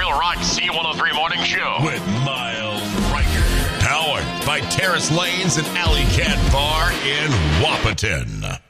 Real Rock C103 Morning Show with Miles Riker. Powered by Terrace Lanes and Alley Cat Bar in Wapaton.